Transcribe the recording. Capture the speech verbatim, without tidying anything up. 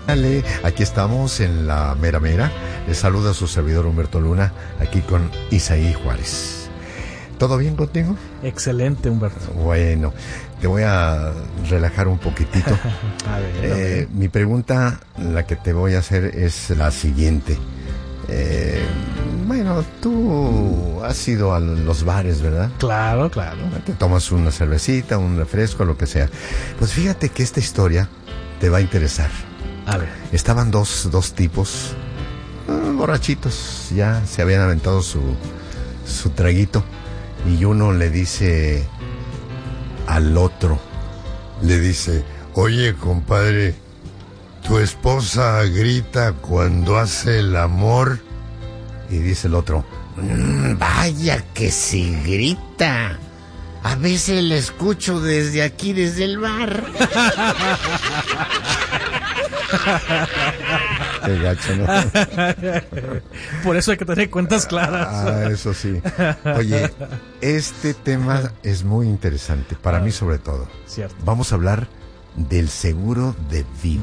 Dale, aquí estamos en la mera mera. Les saluda su servidor Humberto Luna, aquí con Isaí Juárez. ¿Todo bien contigo? Excelente, Humberto. Bueno, te voy a relajar un poquitito. a ver, eh, a ver. Mi pregunta, la que te voy a hacer, es la siguiente. Eh, bueno, tú has ido a los bares, ¿verdad? Claro, claro. Te tomas una cervecita, un refresco, lo que sea. Pues fíjate que esta historia te va a interesar. A ver. Estaban dos, dos tipos, eh, borrachitos, ya se habían aventado su, su traguito, y uno le dice al otro, le dice: oye, compadre, tu esposa grita cuando hace el amor. Y dice el otro: mmm, vaya que sí grita. A veces la escucho desde aquí, desde el bar. Qué gacho, ¿no? Por eso hay que tener cuentas claras. Ah, eso sí. Oye, este tema es muy interesante, para mí sobre todo. Cierto. Vamos a hablar del seguro de vida.